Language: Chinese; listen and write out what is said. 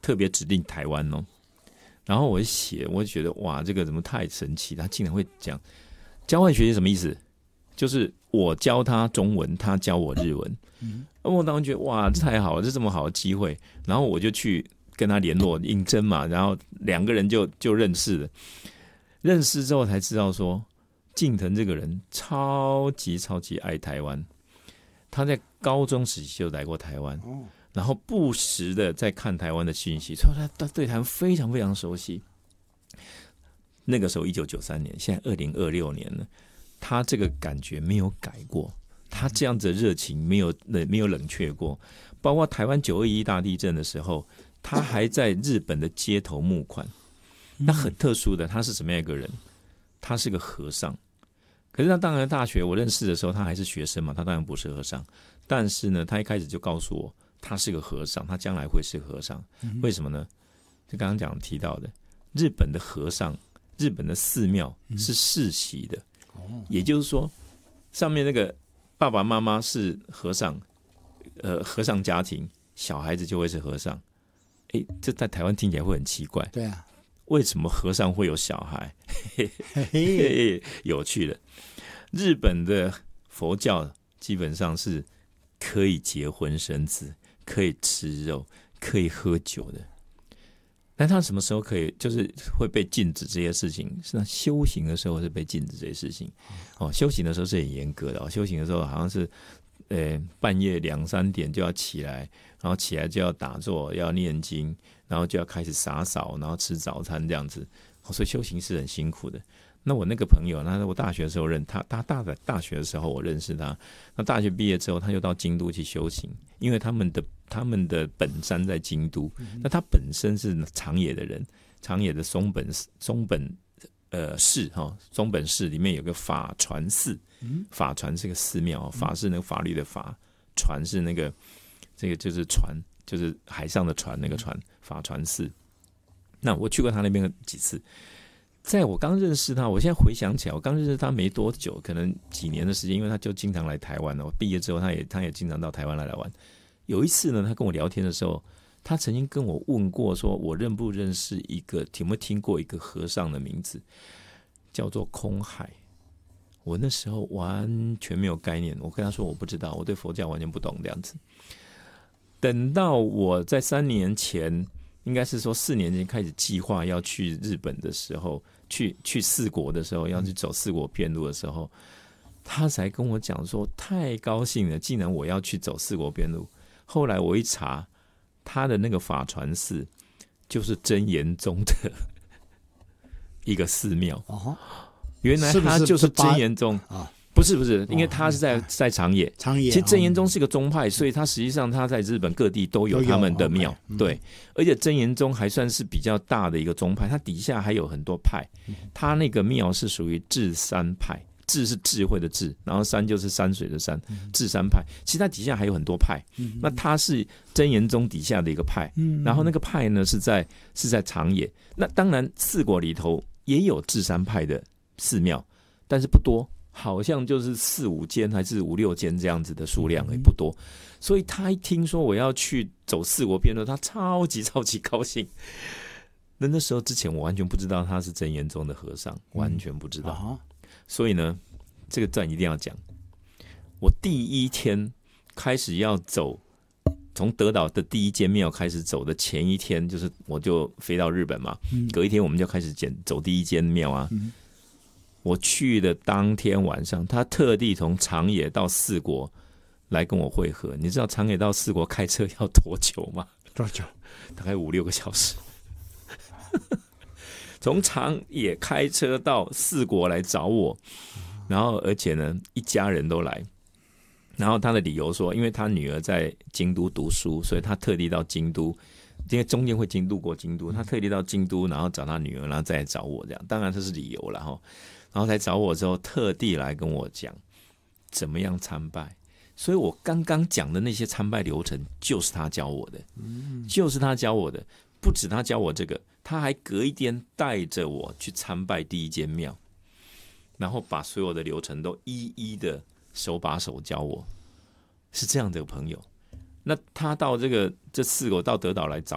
特别指定台湾哦。然后我写，我就觉得哇，这个怎么太神奇？他竟然会讲交换学习什么意思？就是我教他中文，他教我日文。我当时觉得哇，这太好了，这这么好的机会。然后我就去跟他联络应征嘛，然后两个人就认识了。认识之后才知道说，敬腾这个人超级超级爱台湾。他在高中时期就来过台湾，然后不时的在看台湾的讯息，所以他对台湾非常非常熟悉。那个时候1993年，现在2026年了，他这个感觉没有改过，他这样子的热情没有冷却过。包括台湾921大地震的时候，他还在日本的街头募款。那很特殊的，他是什么样一个人？他是个和尚。可是他当然大学我认识的时候，他还是学生嘛，他当然不是和尚。但是呢，他一开始就告诉我，他是个和尚，他将来会是和尚。为什么呢？就刚刚提到的，日本的和尚，日本的寺庙是世袭的，也就是说，上面那个爸爸妈妈是和尚，和尚家庭，小孩子就会是和尚。这在台湾听起来会很奇怪。 对啊， 为什么和尚会有小孩？有趣的，日本的佛教基本上是可以结婚生子，可以吃肉，可以喝酒的。但他什么时候可以就是会被禁止这些事情？是他修行的时候是被禁止这些事情。修行的时候是很严格的。修行的时候好像是半夜2、3点就要起来，然后起来就要打坐，要念经，然后就要开始洒扫，然后吃早餐这样子。所以修行是很辛苦的。那我那个朋友，那我大学的时候他大学的时候我认识他。那大学毕业之后，他就到京都去修行，因为他们的本山在京都。那他本身是长野的人，长野的松本市松本市里面有个法传寺。法传是个寺庙，法是那个法律的法，传是那个这个就是船，就是海上的船那个船，法传寺。那我去过他那边几次。在我刚认识他，我现在回想起来，我刚认识他没多久，可能几年的时间，因为他就经常来台湾了。我毕业之后，他也经常到台湾来玩。有一次呢，他跟我聊天的时候，他曾经跟我问过，说我认不认识有没有听过一个和尚的名字，叫做空海。我那时候完全没有概念，我跟他说我不知道，我对佛教完全不懂这样子。等到我在3年前，应该是说4年前开始计划要去日本的时候，去4国的时候，要去走4国遍路的时候，他才跟我讲说太高兴了，竟然我要去走4国遍路。后来我一查，他的那个法传寺就是真言宗的一个寺庙。原来他就是真言宗啊。不是，因为他是在长野。其实真言宗是个宗派，所以他实际上他在日本各地都有他们的庙。对，而且真言宗还算是比较大的一个宗派，它底下还有很多派。他那个庙是属于智山派，智是智慧的智，然后山就是山水的山，智山派。其实它底下还有很多派。那他是真言宗底下的一个派，然后那个派呢是在长野。那当然4国里头也有智山派的寺庙，但是不多。好像就是4、5间还是5、6间这样子的数量，也不多。所以他一听说我要去走4国遍路，他超级超级高兴。那时候之前我完全不知道他是真言宗的和尚，完全不知道。所以呢，这个站一定要讲。我第一天开始要走，从德岛的第一间庙开始走的前一天，就是我就飞到日本嘛。隔一天我们就开始走第一间庙啊。我去的当天晚上，他特地从长野到4国来跟我会合。你知道长野到4国开车要多久吗？ 多久？ 大概5、6个小时。从长野开车到4国来找我，然后而且呢，一家人都来。然后他的理由说，因为他女儿在京都读书，所以他特地到京都，因为中间会路过京都，他特地到京都，然后找他女儿，然后再来找我这样。当然这是理由啦齁。然后才找我之后，特地来跟我讲怎么样参拜。所以我刚刚讲的那些参拜流程，就是他教我的，就是他教我的。不止他教我这个，他还隔一天带着我去参拜第一间庙，然后把所有的流程都一一的手把手教我。是这样的朋友。那他到这4国到德岛来找